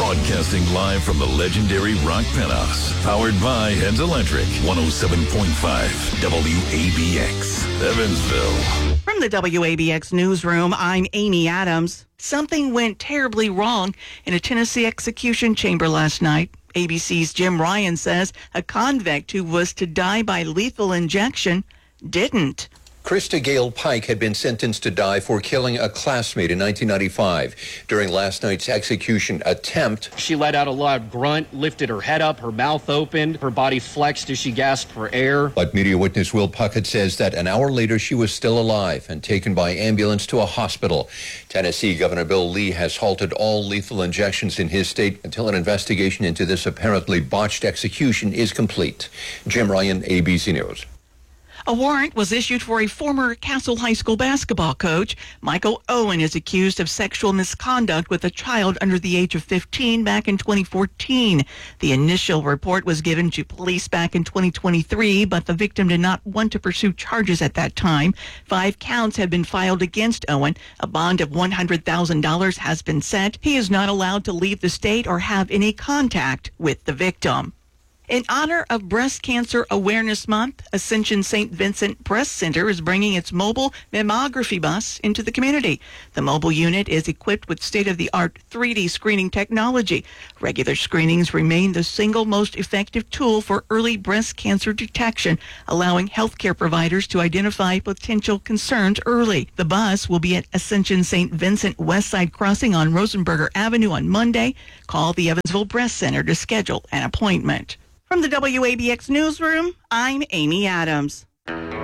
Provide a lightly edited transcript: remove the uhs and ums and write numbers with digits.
Broadcasting live from the legendary Rock Penthouse. Powered by Heads Electric. 107.5 WABX. Evansville. From the WABX newsroom, I'm Amy Adams. Something went terribly wrong in a Tennessee execution chamber last night. ABC's Jim Ryan says a convict who was to die by lethal injection didn't. Krista Gale Pike had been sentenced to die for killing a classmate in 1995. During last night's execution attempt, she let out a loud grunt, lifted her head up, her mouth opened, her body flexed as she gasped for air. But media witness Will Puckett says that an hour later she was still alive and taken by ambulance to a hospital. Tennessee Governor Bill Lee has halted all lethal injections in his state until an investigation into this apparently botched execution is complete. Jim Ryan, ABC News. A warrant was issued for a former Castle High School basketball coach. Michael Owen is accused of sexual misconduct with a child under the age of 15 back in 2014. The initial report was given to police back in 2023, but the victim did not want to pursue charges at that time. 5 counts have been filed against Owen. A bond of $100,000 has been set. He is not allowed to leave the state or have any contact with the victim. In honor of Breast Cancer Awareness Month, Ascension St. Vincent Breast Center is bringing its mobile mammography bus into the community. The mobile unit is equipped with state-of-the-art 3D screening technology. Regular screenings remain the single most effective tool for early breast cancer detection, allowing healthcare providers to identify potential concerns early. The bus will be at Ascension St. Vincent Westside Crossing on Rosenberger Avenue on Monday. Call the Evansville Breast Center to schedule an appointment. From the WABX newsroom, I'm Amy Adams.